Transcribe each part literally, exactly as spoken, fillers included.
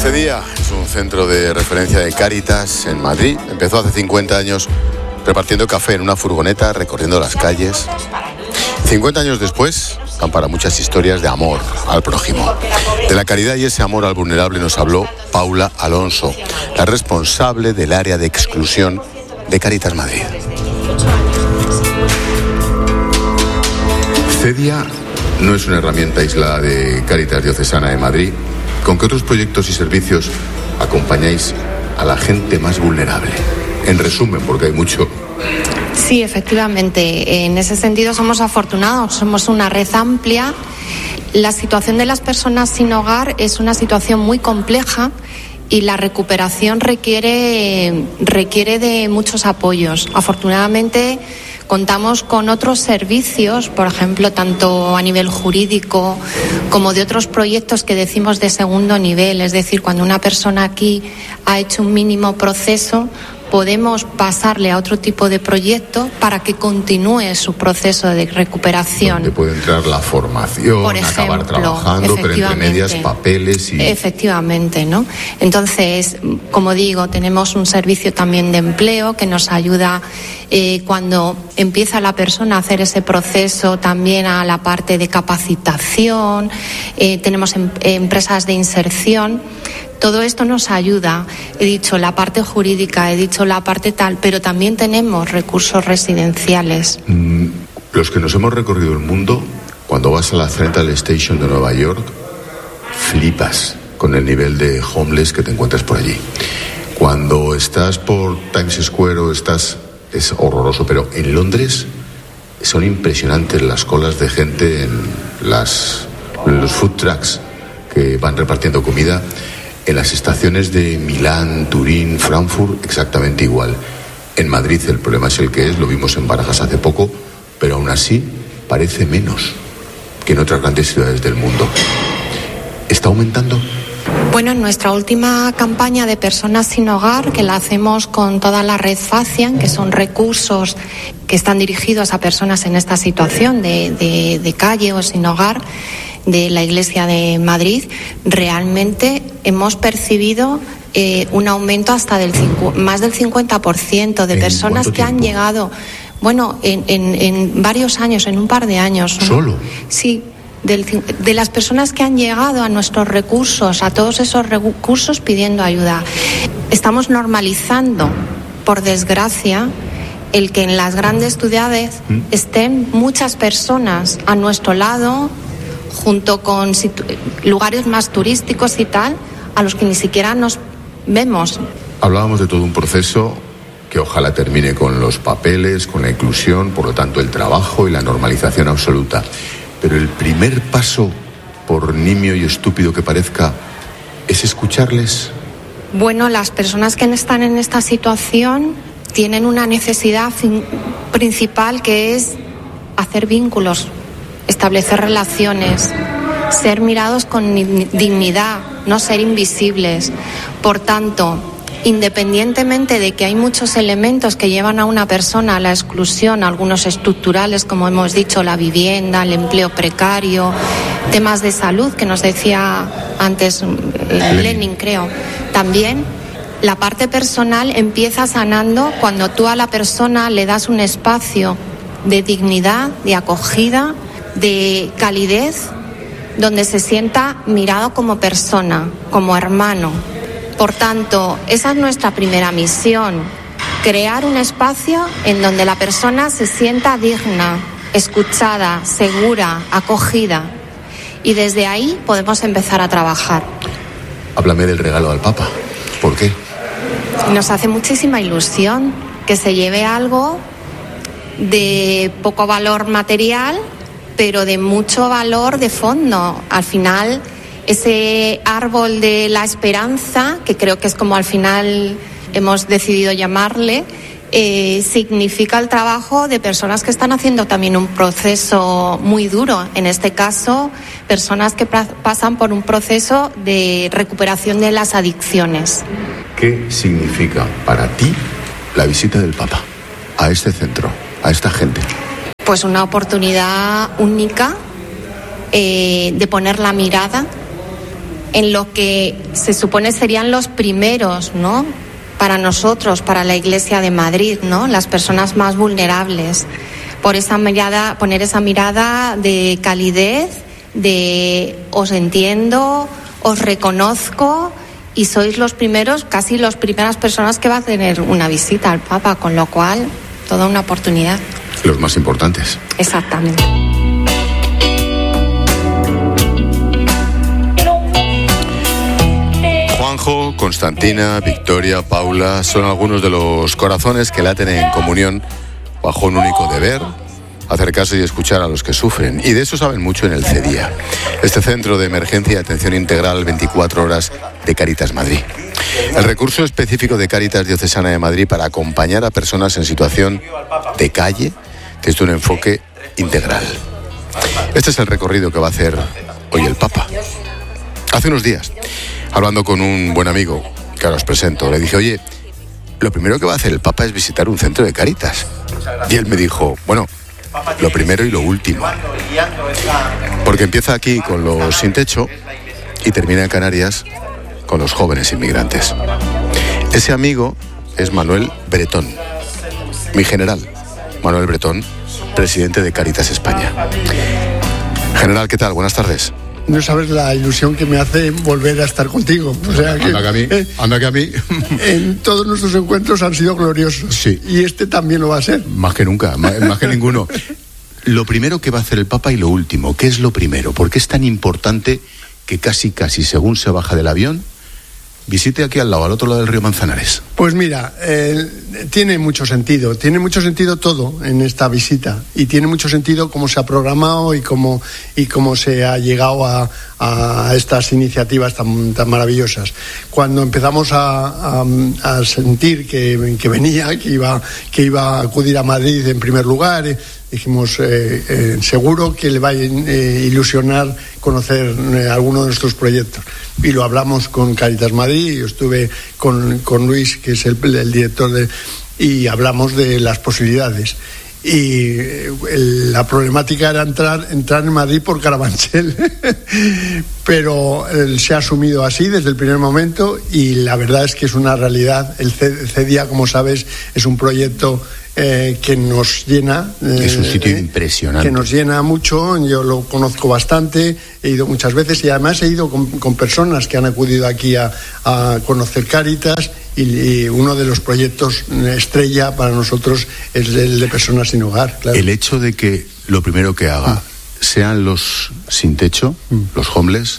Cedía es un centro de referencia de Cáritas en Madrid. Empezó hace cincuenta años repartiendo café en una furgoneta, recorriendo las calles. cincuenta años después, dan para muchas historias de amor al prójimo. De la caridad y ese amor al vulnerable nos habló Paula Alonso, la responsable del área de exclusión de Cáritas Madrid. Cedía no es una herramienta aislada de Cáritas Diocesana de Madrid. ¿Con qué otros proyectos y servicios acompañáis a la gente más vulnerable? En resumen, porque hay mucho. Sí, efectivamente. En ese sentido somos afortunados. Somos una red amplia. La situación de las personas sin hogar es una situación muy compleja y la recuperación requiere, requiere de muchos apoyos. Afortunadamente contamos con otros servicios, por ejemplo, tanto a nivel jurídico como de otros proyectos que decimos de segundo nivel. Es decir, cuando una persona aquí ha hecho un mínimo proceso, podemos pasarle a otro tipo de proyecto para que continúe su proceso de recuperación. Donde puede entrar la formación, por ejemplo, acabar trabajando, pero entre medias papeles y... Efectivamente, ¿no? Entonces, como digo, tenemos un servicio también de empleo que nos ayuda eh, cuando empieza la persona a hacer ese proceso, también a la parte de capacitación, eh, tenemos em- empresas de inserción. Todo esto nos ayuda. He dicho la parte jurídica, he dicho la parte tal, pero también tenemos recursos residenciales. Mm, los que nos hemos recorrido el mundo, cuando vas a la Central Station de Nueva York, flipas con el nivel de homeless que te encuentras por allí. Cuando estás por Times Square o estás, es horroroso, pero en Londres son impresionantes las colas de gente en, las, en los food trucks que van repartiendo comida. En las estaciones de Milán, Turín, Frankfurt, exactamente igual. En Madrid el problema es el que es, lo vimos en Barajas hace poco, pero aún así parece menos que en otras grandes ciudades del mundo. ¿Está aumentando? Bueno, en nuestra última campaña de personas sin hogar, que la hacemos con toda la red Facian, que son recursos que están dirigidos a personas en esta situación de, de, de calle o sin hogar, de la Iglesia de Madrid, realmente hemos percibido eh, un aumento hasta del cincu- más del cincuenta por ciento de personas que han llegado, bueno, en, en, en varios años, en un par de años. ¿No? ¿Solo? Sí, del, de las personas que han llegado a nuestros recursos, a todos esos recursos pidiendo ayuda. Estamos normalizando, por desgracia, el que en las grandes ciudades ¿Mm? estén muchas personas a nuestro lado, junto con situ- lugares más turísticos y tal, a los que ni siquiera nos vemos. Hablábamos de todo un proceso que ojalá termine con los papeles, con la inclusión, por lo tanto el trabajo y la normalización absoluta. Pero el primer paso, por nimio y estúpido que parezca, es escucharles. Bueno, las personas que están en esta situación tienen una necesidad fin- principal, que es hacer vínculos, establecer relaciones, ser mirados con dignidad, no ser invisibles. Por tanto, independientemente de que hay muchos elementos que llevan a una persona a la exclusión, algunos estructurales, como hemos dicho, la vivienda, el empleo precario, temas de salud, que nos decía antes eh, Lenin, creo, también la parte personal empieza sanando cuando tú a la persona le das un espacio de dignidad, de acogida, de calidez, donde se sienta mirado como persona, como hermano. Por tanto, esa es nuestra primera misión, crear un espacio en donde la persona se sienta digna, escuchada, segura, acogida. Y desde ahí podemos empezar a trabajar. Háblame del regalo al Papa. ¿Por qué? Nos hace muchísima ilusión que se lleve algo de poco valor material, pero de mucho valor de fondo. Al final, ese árbol de la esperanza, que creo que es como al final hemos decidido llamarle, eh, significa el trabajo de personas que están haciendo también un proceso muy duro. En este caso, personas que pra- pasan por un proceso de recuperación de las adicciones. ¿Qué significa para ti la visita del Papa a este centro, a esta gente? Pues una oportunidad única eh, de poner la mirada en lo que se supone serían los primeros, ¿no?, para nosotros, para la Iglesia de Madrid, ¿no?, las personas más vulnerables. Por esa mirada, poner esa mirada de calidez, de os entiendo, os reconozco, y sois los primeros, casi las primeras personas que va a tener una visita al Papa, con lo cual, toda una oportunidad. Los más importantes. Exactamente. Juanjo, Constantina, Victoria, Paula son algunos de los corazones que laten en comunión bajo un único deber: acercarse y escuchar a los que sufren. Y de eso saben mucho en el CEDIA, este Centro de Emergencia y Atención Integral veinticuatro horas de Cáritas Madrid. El recurso específico de Cáritas Diocesana de Madrid para acompañar a personas en situación de calle desde un enfoque integral. Este es el recorrido que va a hacer hoy el Papa. Hace unos días, hablando con un buen amigo, que ahora os presento, le dije: oye, lo primero que va a hacer el Papa es visitar un centro de Cáritas. Y él me dijo: bueno, lo primero y lo último. Porque empieza aquí con los sin techo y termina en Canarias con los jóvenes inmigrantes. Ese amigo es Manuel Bretón, mi general, Manuel Bretón, presidente de Cáritas España. General, ¿qué tal? Buenas tardes. No sabes la ilusión que me hace volver a estar contigo. O sea que, anda que a mí, eh, anda que a mí. En todos nuestros encuentros han sido gloriosos. Sí. Y este también lo va a ser. Más que nunca, más, más que ninguno. Lo primero que va a hacer el Papa y lo último. ¿Qué es lo primero? ¿Por qué es tan importante que casi, casi según se baja del avión, visite aquí al lado, al otro lado del río Manzanares? Pues mira, eh, tiene mucho sentido, tiene mucho sentido todo en esta visita, y tiene mucho sentido cómo se ha programado y cómo, y cómo se ha llegado a, a estas iniciativas tan, tan maravillosas. Cuando empezamos a, a, a sentir que, que venía, que iba, que iba a acudir a Madrid en primer lugar, eh, dijimos, eh, eh, seguro que le va a eh, ilusionar conocer eh, alguno de nuestros proyectos. Y lo hablamos con Cáritas Madrid, yo estuve con, con Luis, que es el, el director de... y hablamos de las posibilidades. Y el, la problemática era entrar, entrar en Madrid por Carabanchel. Pero eh, se ha asumido así desde el primer momento, y la verdad es que es una realidad. El CEDIA, como sabes, es un proyecto Eh, que nos llena. Eh, es un sitio eh, impresionante. Que nos llena mucho, yo lo conozco bastante, he ido muchas veces, y además he ido con, con personas que han acudido aquí a, a conocer Cáritas, y, y uno de los proyectos estrella para nosotros es el de personas sin hogar. Claro. El hecho de que lo primero que haga mm. sean los sin techo, mm. los homeless,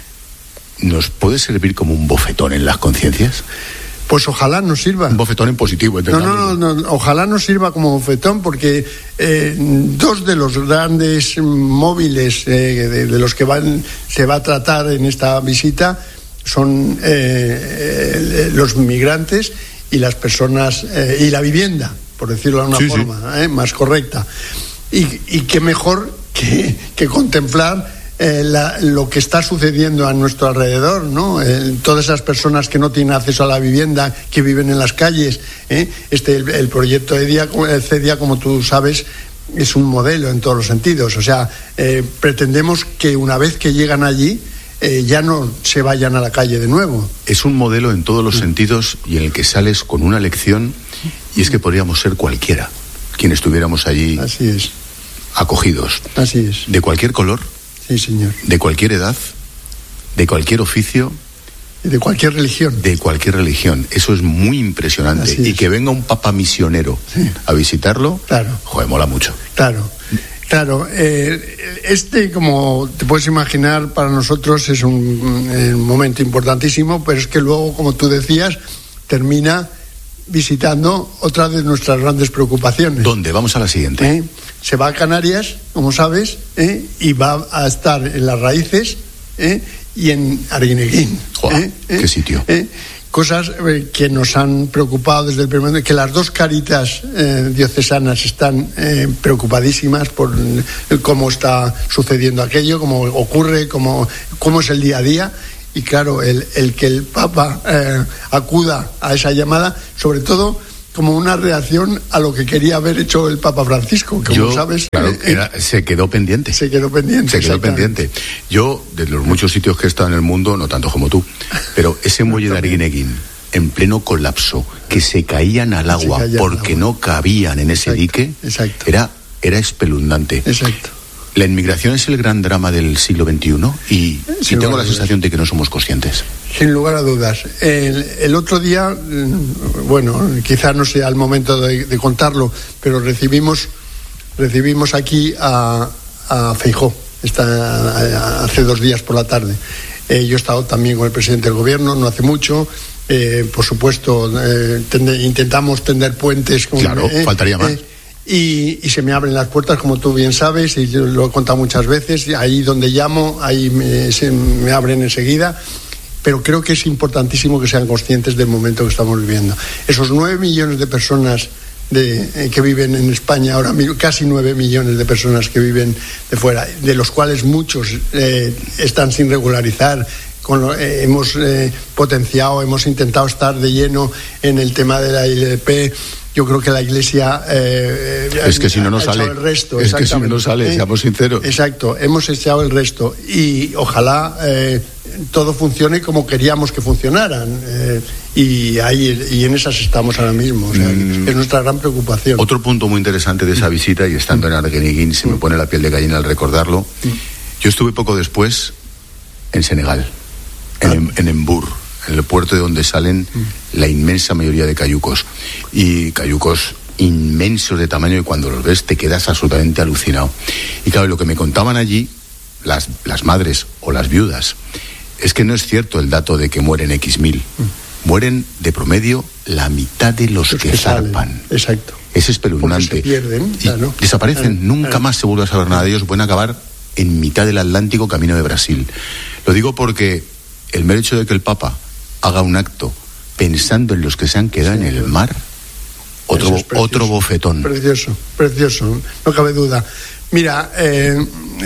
¿nos puede servir como un bofetón en las conciencias? Pues ojalá nos sirva. Un bofetón en positivo. No, no, no, no, ojalá nos sirva como bofetón, porque eh, dos de los grandes móviles eh, de, de los que van, se va a tratar en esta visita son eh, eh, los migrantes y las personas, eh, y la vivienda, por decirlo de una sí, forma sí. Eh, más correcta. Y, y qué mejor que, que contemplar Eh, la, lo que está sucediendo a nuestro alrededor, ¿no? Eh, todas esas personas que no tienen acceso a la vivienda, que viven en las calles. ¿eh? Este, el, el proyecto EDIA, el CEDIA, como tú sabes, es un modelo en todos los sentidos. O sea, eh, pretendemos que una vez que llegan allí, eh, ya no se vayan a la calle de nuevo. Es un modelo en todos los sí. sentidos, y en el que sales con una lección, y es que podríamos ser cualquiera, quienes estuviéramos allí. Así es. Acogidos. Así es. De cualquier color. Sí, señor. De cualquier edad, de cualquier oficio. Y de cualquier religión. De cualquier religión. Eso es muy impresionante. Así es. Y que venga un papa misionero sí. a visitarlo, claro. joder, mola mucho. Claro, claro. Eh, este, como te puedes imaginar, para nosotros es un, un momento importantísimo, pero es que luego, como tú decías, termina visitando otra de nuestras grandes preocupaciones. ¿Dónde? Vamos a la siguiente. ¿Eh? Se va a Canarias, como sabes, ¿eh? y va a estar en Las Raíces ¿eh? y en Arguineguín. Joder, ¿eh? ¿Qué sitio? ¿Eh? Cosas eh, que nos han preocupado desde el primer momento, que las dos Cáritas eh, diocesanas están eh, preocupadísimas por eh, cómo está sucediendo aquello, cómo ocurre, cómo, cómo es el día a día. Y claro, el, el que el Papa eh, acuda a esa llamada, sobre todo como una reacción a lo que quería haber hecho el Papa Francisco, como Yo, sabes. Claro, eh, era, se quedó pendiente. Se quedó pendiente. Se quedó pendiente. Yo, de los muchos sitios que he estado en el mundo, no tanto como tú, pero ese muelle de Arguineguín, en pleno colapso, que se caían al agua caían porque al agua. no cabían en ese Exacto, dique, exacto. Era, era espeluznante. Exacto. La inmigración es el gran drama del siglo veintiuno y, y tengo la sensación de que no somos conscientes. Sin lugar a dudas. El, el otro día, bueno, quizás no sea el momento de, de contarlo, pero recibimos recibimos aquí a, a Feijóo, está, hace dos días por la tarde. Eh, yo he estado también con el presidente del gobierno, no hace mucho. Eh, por supuesto, eh, tende, intentamos tender puentes. Con, claro, eh, faltaría más. Eh, Y, y se me abren las puertas, como tú bien sabes, y yo lo he contado muchas veces. Ahí donde llamo, ahí me, se me abren enseguida. Pero creo que es importantísimo que sean conscientes del momento que estamos viviendo. Esos nueve millones de personas de, eh, que viven en España ahora mismo, casi nueve millones de personas que viven de fuera, de los cuales muchos eh, están sin regularizar. Con lo, eh, hemos eh, potenciado, hemos intentado estar de lleno en el tema de la I L P. Yo creo que la Iglesia eh, es que si no nos sale el resto, es que si no nos sale, ¿eh? Seamos sinceros. Exacto, hemos echado el resto y ojalá eh, todo funcione como queríamos que funcionaran, eh, y ahí y en esas estamos ahora mismo, o sea, mm. es nuestra gran preocupación. Otro punto muy interesante de esa visita, y estando en Arguineguín se me pone la piel de gallina al recordarlo. Yo estuve poco después en Senegal, en, ah. en Embur, en el puerto de donde salen la inmensa mayoría de cayucos, y cayucos inmensos de tamaño, y cuando los ves te quedas absolutamente alucinado. Y claro, lo que me contaban allí las, las madres o las viudas es que no es cierto el dato de que mueren X mil, mueren de promedio la mitad de los, los que, que zarpan. Exacto. Es espeluznante. Porque se pierden, y ¿no? Desaparecen, ah, nunca ah, más se vuelve a saber nada de ellos, pueden acabar en mitad del Atlántico camino de Brasil. Lo digo porque el mero hecho de que el Papa haga un acto pensando en los que se han quedado sí, en el mar, otro, es otro bofetón. Precioso, precioso, no cabe duda. Mira, eh,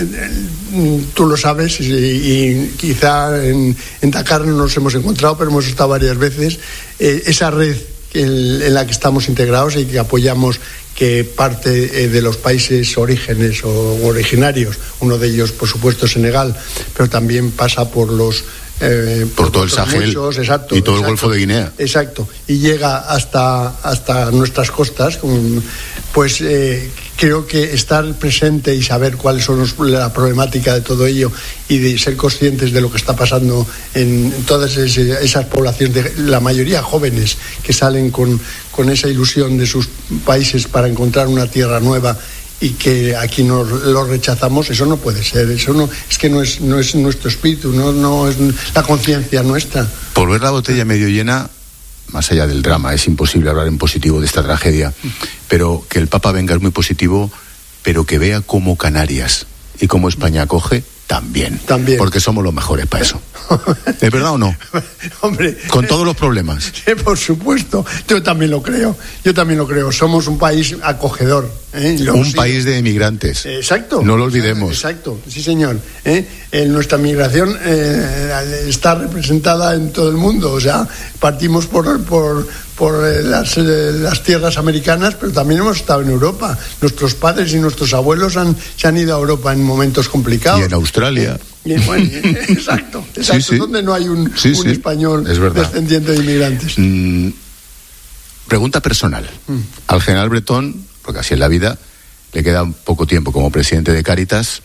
tú lo sabes, y, y quizá en, en Dakar no nos hemos encontrado, pero hemos estado varias veces. Eh, esa red que, en la que estamos integrados y que apoyamos, que parte eh, de los países orígenes o originarios, uno de ellos, por supuesto, Senegal, pero también pasa por los Eh, por, por todo el Sahel muchos, exacto, y todo exacto, el Golfo de Guinea. Exacto, y llega hasta, hasta nuestras costas, pues eh, creo que estar presente y saber cuáles son los, la problemática de todo ello, y de ser conscientes de lo que está pasando en, en todas ese, esas poblaciones, de, la mayoría jóvenes, que salen con, con esa ilusión de sus países para encontrar una tierra nueva, y que aquí nos lo rechazamos, eso no puede ser, eso no es que no es no es nuestro espíritu, no no es la conciencia nuestra. Por ver la botella medio llena, más allá del drama, es imposible hablar en positivo de esta tragedia, pero que el Papa venga es muy positivo, pero que vea cómo Canarias y cómo España acoge también, también, porque somos los mejores para eso. ¿Es verdad o no? Hombre, con todos los problemas. Sí, por supuesto, yo también lo creo, yo también lo creo. Somos un país acogedor, ¿eh? Un sí. país de emigrantes. Exacto. No lo olvidemos. Exacto, sí señor. ¿Eh? En nuestra migración eh, está representada en todo el mundo, o sea, partimos por por por las, las tierras americanas, pero también hemos estado en Europa. Nuestros padres y nuestros abuelos han, se han ido a Europa en momentos complicados. Y en Australia. Y, y, bueno, exacto, exacto. Sí, sí. Donde no hay un, sí, un sí. español descendiente de inmigrantes. Mm, pregunta personal. Mm. Al general Bretón, porque así es la vida, le queda poco tiempo como presidente de Cáritas.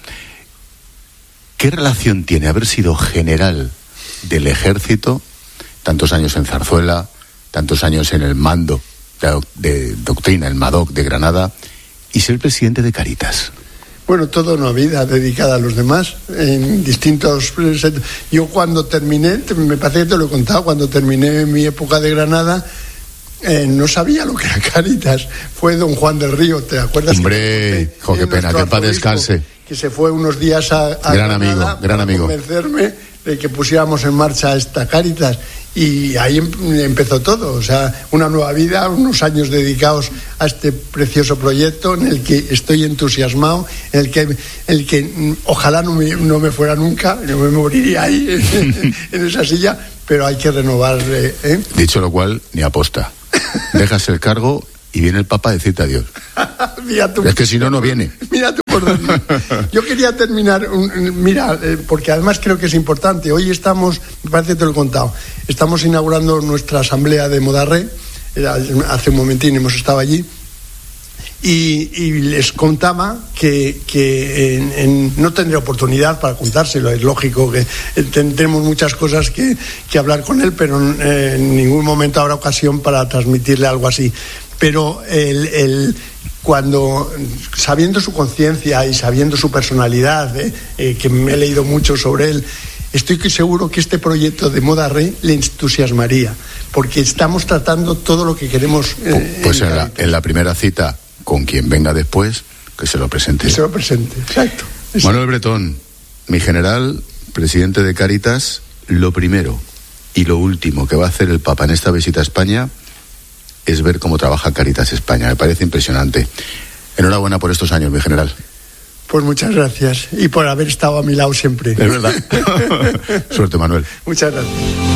¿Qué relación tiene haber sido general del ejército, tantos años en Zarzuela, tantos años en el mando de, de doctrina, el MADOC de Granada, y ser presidente de Cáritas? Bueno, toda una vida dedicada a los demás, en distintos... Yo cuando terminé, me parece que te lo he contado, cuando terminé mi época de Granada, eh, no sabía lo que era Cáritas. Fue don Juan del Río, ¿te acuerdas? Hombre, jo, qué pena, que en paz descanse. Que se fue unos días a, a gran Granada amigo, gran para amigo. convencerme de que pusiéramos en marcha esta Cáritas, y ahí empezó todo, o sea, una nueva vida, unos años dedicados a este precioso proyecto en el que estoy entusiasmado, en el que, en el que ojalá no me, no me fuera nunca, no me moriría ahí en, en esa silla, pero hay que renovar. ¿eh? Dicho lo cual, ni aposta. dejas el cargo y viene el Papa a decirte adiós. Mira tú, es que si no, no viene. Mira tú por dónde. Yo quería terminar, un, mira, eh, porque además creo que es importante. Hoy estamos, me parece que te lo he contado, estamos inaugurando nuestra asamblea de Modarré. Hace un momentín hemos estado allí. Y, y les contaba que, que en, en, no tendré oportunidad para contárselo, es lógico que tendremos muchas cosas que, que hablar con él, pero en, en ningún momento habrá ocasión para transmitirle algo así. Pero el, el, cuando, sabiendo su conciencia y sabiendo su personalidad, eh, eh, que me he leído mucho sobre él, estoy seguro que este proyecto de Modarré le entusiasmaría, porque estamos tratando todo lo que queremos. Eh, pues en, en, la, en la primera cita, con quien venga después, que se lo presente. Que se lo presente, exacto. exacto. Manuel Bretón, mi general, presidente de Cáritas, lo primero y lo último que va a hacer el Papa en esta visita a España es ver cómo trabaja Cáritas España. Me parece impresionante. Enhorabuena por estos años, mi general. Pues muchas gracias. Y por haber estado a mi lado siempre. Es verdad. Suerte, Manuel. Muchas gracias.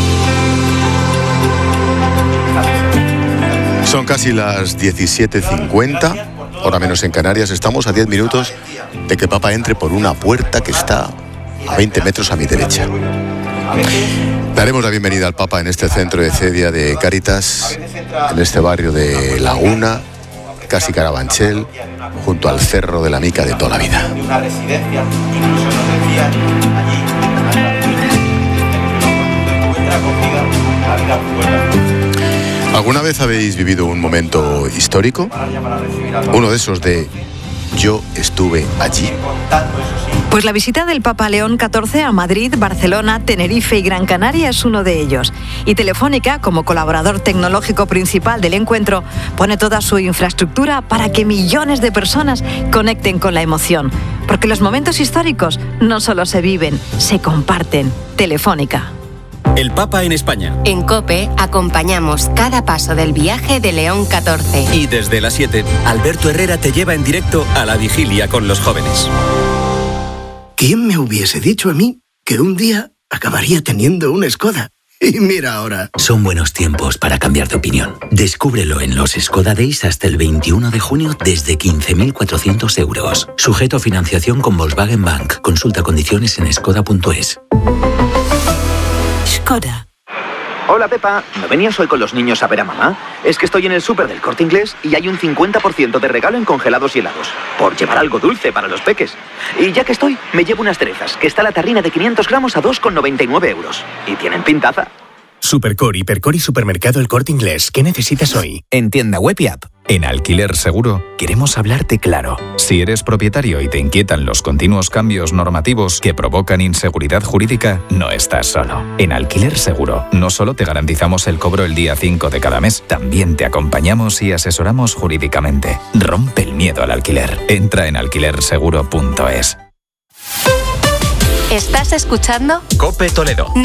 Son casi las diecisiete cincuenta, hora menos en Canarias. Estamos a diez minutos de que Papa entre por una puerta que está a veinte metros a mi derecha. Daremos la bienvenida al Papa en este centro de Cedia de Cáritas, en este barrio de Laguna, casi Carabanchel, junto al Cerro de la Mica de toda la vida. ¿Alguna vez habéis vivido un momento histórico? Uno de esos de yo estuve allí. Pues la visita del Papa León catorce a Madrid, Barcelona, Tenerife y Gran Canaria es uno de ellos. Y Telefónica, como colaborador tecnológico principal del encuentro, pone toda su infraestructura para que millones de personas conecten con la emoción. Porque los momentos históricos no solo se viven, se comparten. Telefónica. El Papa en España. En COPE acompañamos cada paso del viaje de León catorce. Y desde las siete, Alberto Herrera te lleva en directo a la vigilia con los jóvenes. ¿Quién me hubiese dicho a mí que un día acabaría teniendo una Skoda? Y mira ahora. Son buenos tiempos para cambiar de opinión. Descúbrelo en los Skoda Days hasta el veintiuno de junio desde quince mil cuatrocientos euros. Sujeto a financiación con Volkswagen Bank. Consulta condiciones en skoda punto es. Skoda. Hola Pepa, ¿no venías hoy con los niños a ver a mamá? Es que estoy en el súper del Corte Inglés y hay un cincuenta por ciento de regalo en congelados y helados. Por llevar algo dulce para los peques. Y ya que estoy, me llevo unas cerezas, que está la tarrina de quinientos gramos a dos con noventa y nueve euros. Y tienen pintaza. Supercore, Hipercor y Supermercado El Corte Inglés. ¿Qué necesitas hoy? En tienda web y app. En Alquiler Seguro queremos hablarte claro. Si eres propietario y te inquietan los continuos cambios normativos que provocan inseguridad jurídica, no estás solo. En Alquiler Seguro no solo te garantizamos el cobro el día cinco de cada mes, también te acompañamos y asesoramos jurídicamente. Rompe el miedo al alquiler. Entra en alquiler seguro punto es. ¿Estás escuchando? COPE Toledo.